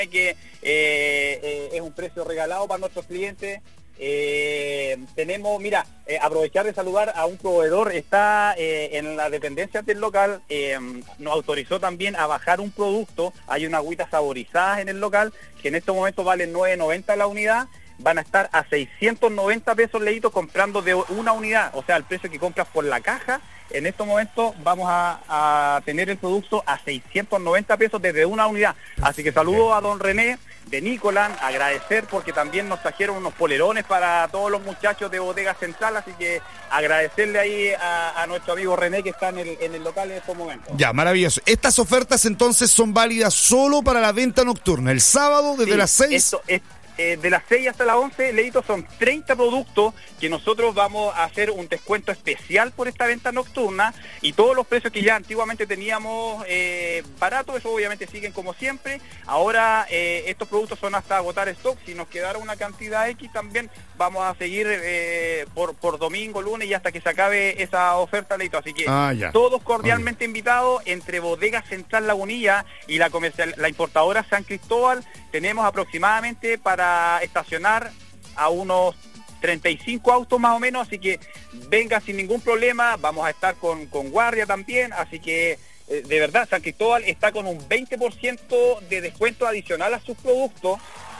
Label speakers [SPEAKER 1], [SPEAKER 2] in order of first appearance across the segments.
[SPEAKER 1] que es un precio regalado para nuestros clientes. Tenemos, aprovechar de saludar a un proveedor, está en la dependencia del local, nos autorizó también a bajar un producto. Hay una agüita saborizada en el local que en estos momentos valen 9.90 la unidad, van a estar a 690 pesos, Leito, comprando de una unidad, o sea, el precio que compras por la caja. En estos momentos vamos a tener el producto a 690 pesos desde una unidad. Así que saludo a don René de Nicolán, agradecer porque también nos trajeron unos polerones para todos los muchachos de Bodega Central, así que agradecerle ahí a nuestro amigo René que está en el local en estos momentos.
[SPEAKER 2] Ya, maravilloso. Estas ofertas entonces son válidas solo para la venta nocturna, el sábado desde las 6.
[SPEAKER 1] De las 6 hasta las 11, Leito, son 30 productos que nosotros vamos a hacer un descuento especial por esta venta nocturna, y todos los precios que ya antiguamente teníamos baratos, eso obviamente siguen como siempre. Ahora estos productos son hasta agotar stock. Si nos quedara una cantidad X, también vamos a seguir por domingo, lunes y hasta que se acabe esa oferta, Leito. Así que todos cordialmente invitados. Entre Bodega Central Lagunilla y la importadora San Cristóbal tenemos aproximadamente para estacionar a unos 35 autos más o menos, así que venga sin ningún problema. Vamos a estar con guardia también, así que de verdad San Cristóbal está con un 20% de descuento adicional a sus productos,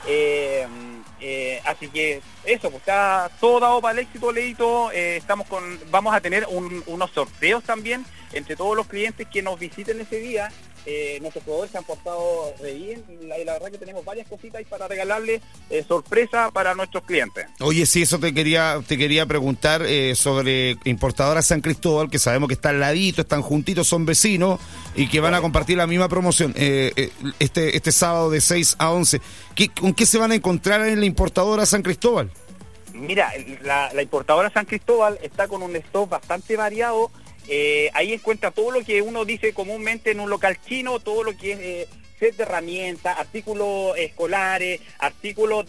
[SPEAKER 1] así que eso, pues está todo dado para el éxito, Leito. Vamos a tener unos sorteos también entre todos los clientes que nos visiten ese día. Nuestros proveedores se han portado re bien y la verdad que tenemos varias cositas ahí para regalarles sorpresa para nuestros clientes.
[SPEAKER 2] Oye, sí, eso te quería preguntar sobre importadora San Cristóbal, que sabemos que están al ladito, están juntitos, son vecinos y que van a compartir la misma promoción este sábado de 6 a 11. ¿Con qué se van a encontrar en la importadora San Cristóbal?
[SPEAKER 1] Mira, la importadora San Cristóbal está con un stock bastante variado. Ahí encuentra todo lo que uno dice comúnmente en un local chino, todo lo que es set de herramientas, artículos escolares, artículos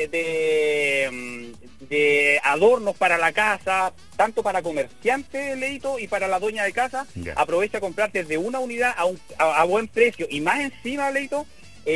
[SPEAKER 1] de adornos para la casa, tanto para comerciantes, Leito, y para la dueña de casa. Aprovecha a comprar desde una unidad a buen precio, y más encima, Leito,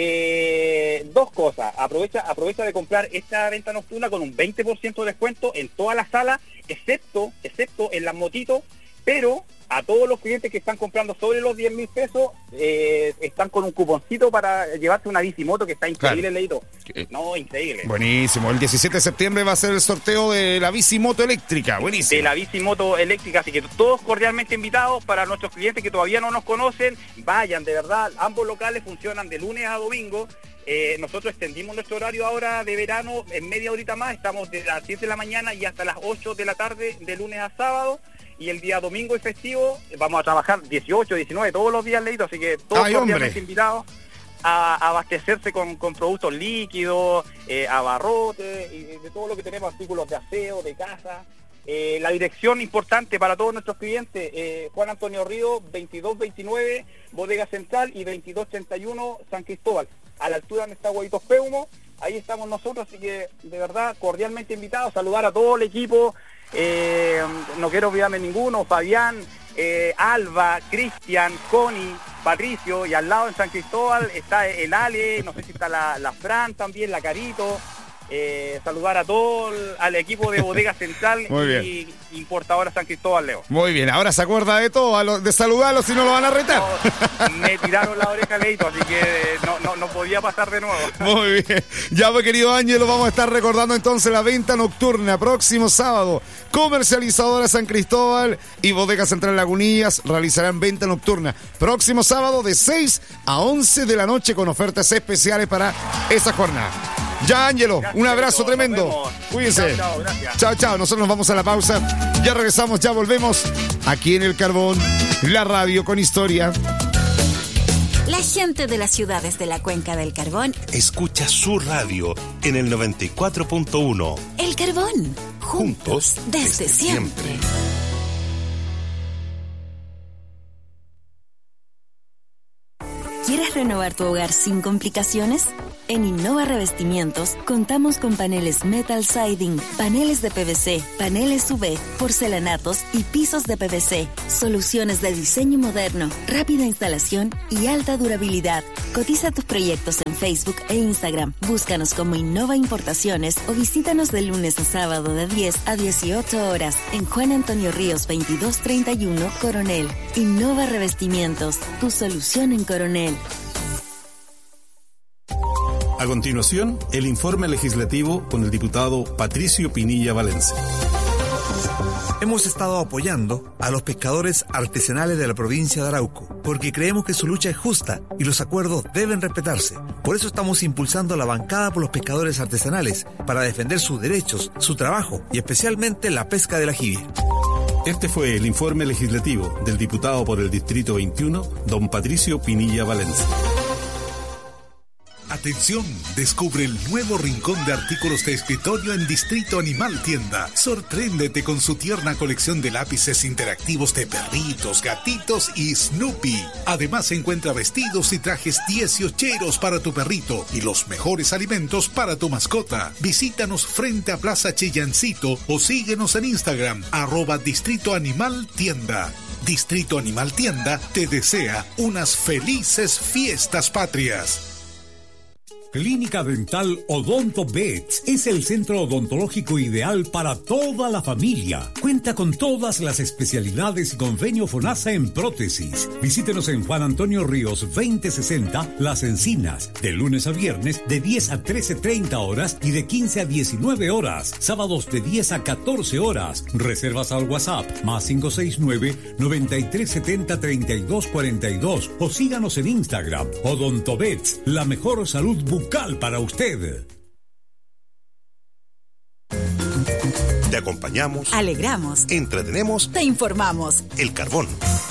[SPEAKER 1] dos cosas. Aprovecha de comprar esta venta nocturna con un 20% de descuento en toda la sala, excepto en las motitos. Pero a todos los clientes que están comprando sobre los 10.000 pesos, están con un cuponcito para llevarse una bicimoto que está increíble, Leito. No, increíble.
[SPEAKER 2] Buenísimo. El 17 de septiembre va a ser el sorteo de la bicimoto eléctrica. Buenísimo.
[SPEAKER 1] De la bicimoto eléctrica, así que todos cordialmente invitados. Para nuestros clientes que todavía no nos conocen, vayan, de verdad. Ambos locales funcionan de lunes a domingo. Nosotros extendimos nuestro horario ahora de verano en media horita más. Estamos de las 10 de la mañana y hasta las 8 de la tarde, de lunes a sábado. Y el día domingo y festivo vamos a trabajar 18, 19, todos los días, Leito, así que todos cordialmente invitados a abastecerse con productos líquidos, abarrotes y de todo lo que tenemos, artículos de aseo, de casa. La dirección importante para todos nuestros clientes, Juan Antonio Río, 2229, Bodega Central, y 2231, San Cristóbal, a la altura donde está Huevitos Peumo. Ahí estamos nosotros, así que de verdad cordialmente invitados. Saludar a todo el equipo, no quiero olvidarme ninguno, Fabián, Alba, Cristian, Connie, Patricio, y al lado en San Cristóbal está el Ale, no sé si está la Fran también, la Carito. Saludar a todo al equipo de Bodega Central y importadora San Cristóbal, Leo.
[SPEAKER 2] Muy bien, ahora se acuerda de todo, de saludarlos, si no lo van a retar.
[SPEAKER 1] No, me tiraron la oreja, Leito, así que no podía pasar de nuevo.
[SPEAKER 2] Muy bien, ya pues, querido Ángelo, vamos a estar recordando entonces la venta nocturna próximo sábado. Comercializadora San Cristóbal y Bodega Central Lagunillas realizarán venta nocturna próximo sábado de 6 a 11 de la noche con ofertas especiales para esa jornada. Ya, Ángelo, un abrazo tremendo. Cuídense. Chao, chao. Nosotros nos vamos a la pausa. Ya regresamos, ya volvemos. Aquí en El Carbón, la radio con historia.
[SPEAKER 3] La gente de las ciudades de la Cuenca del Carbón
[SPEAKER 4] escucha su radio en el 94.1.
[SPEAKER 3] El Carbón, juntos desde siempre. ¿Quieres renovar tu hogar sin complicaciones? En Innova Revestimientos contamos con paneles metal siding, paneles de PVC, paneles UV, porcelanatos y pisos de PVC. Soluciones de diseño moderno, rápida instalación y alta durabilidad. Cotiza tus proyectos en Facebook e Instagram. Búscanos como Innova Importaciones o visítanos de lunes a sábado de 10 a 18 horas en Juan Antonio Ríos 2231, Coronel. Innova Revestimientos, tu solución en Coronel.
[SPEAKER 4] A continuación, el informe legislativo con el diputado Patricio Pinilla Valencia.
[SPEAKER 5] Hemos estado apoyando a los pescadores artesanales de la provincia de Arauco, porque creemos que su lucha es justa y los acuerdos deben respetarse. Por eso estamos impulsando la bancada por los pescadores artesanales, para defender sus derechos, su trabajo y especialmente la pesca del ajibe.
[SPEAKER 4] Este fue el informe legislativo del diputado por el Distrito 21, don Patricio Pinilla Valencia.
[SPEAKER 6] Atención, descubre el nuevo rincón de artículos de escritorio en Distrito Animal Tienda. Sorpréndete con su tierna colección de lápices interactivos de perritos, gatitos y Snoopy. Además se encuentra vestidos y trajes 18eros para tu perrito y los mejores alimentos para tu mascota. Visítanos frente a Plaza Cheyancito o síguenos en Instagram, @Distrito Animal Tienda. Distrito Animal Tienda te desea unas felices fiestas patrias.
[SPEAKER 7] Clínica Dental Odonto Vets es el centro odontológico ideal para toda la familia. Cuenta con todas las especialidades y convenio FONASA en prótesis. Visítenos en Juan Antonio Ríos 2060, Las Encinas, de lunes a viernes de 10 a 13:30 horas y de 15 a 19 horas. Sábados de 10 a 14 horas. Reservas al WhatsApp +569 9370 3242 o síganos en Instagram. Odonto Vets, la mejor salud bucal para usted.
[SPEAKER 4] Te acompañamos,
[SPEAKER 3] Alegramos,
[SPEAKER 4] entretenemos,
[SPEAKER 3] te informamos.
[SPEAKER 4] El Carbón.